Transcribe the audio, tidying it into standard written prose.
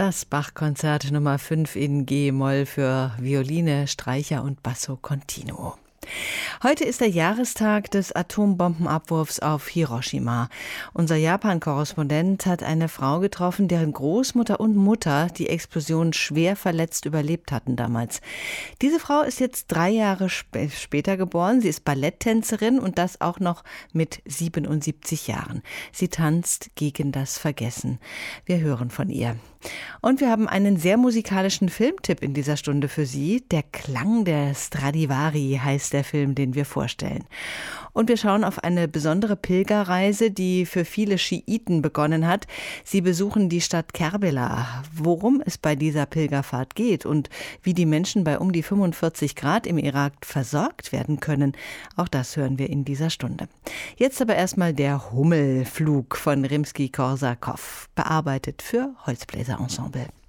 Das Bach-Konzert Nummer 5 in G-Moll für Violine, Streicher und Basso Continuo. Heute ist der Jahrestag des Atombombenabwurfs auf Hiroshima. Unser Japan-Korrespondent hat eine Frau getroffen, deren Großmutter und Mutter die Explosion schwer verletzt überlebt hatten damals. Diese Frau ist jetzt 3 Jahre später geboren. Sie ist Balletttänzerin und das auch noch mit 77 Jahren. Sie tanzt gegen das Vergessen. Wir hören von ihr. Und wir haben einen sehr musikalischen Filmtipp in dieser Stunde für Sie. Der Klang der Stradivari heißt der Film, den wir vorstellen. Und wir schauen auf eine besondere Pilgerreise, die für viele Schiiten begonnen hat. Sie besuchen die Stadt Kerbela. Worum es bei dieser Pilgerfahrt geht und wie die Menschen bei um die 45 Grad im Irak versorgt werden können, auch das hören wir in dieser Stunde. Jetzt aber erstmal der Hummelflug von Rimski-Korsakow, bearbeitet für Holzbläser Ensemble.